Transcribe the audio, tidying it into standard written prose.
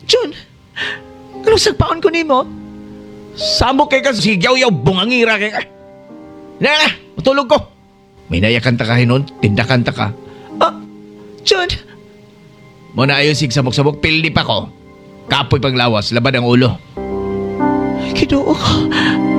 Jun, anong sagpaon ko nimo? Samok kay ka sigyaw-yaw bungangira kay ka. Na, matulog ko. May nayakan ta ka hinon, tindakan ta ka. Ah, Jun, Mo na ayo sig samok-samok, pildi pa ko. Kapoy paglawas, labad ang ulo. Ginoo ko.